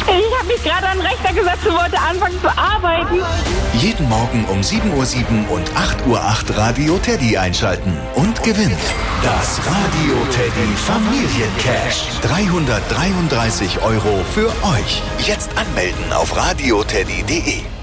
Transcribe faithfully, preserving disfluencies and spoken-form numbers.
Ich habe mich gerade an den Rechner gesetzt und wollte anfangen zu arbeiten. Jeden Morgen um sieben Uhr sieben und acht Uhr acht Radio Teddy einschalten und gewinnen. Das Radio Teddy Familiencash. dreihundertdreiunddreißig Euro für euch. Jetzt anmelden auf radioteddy punkt de.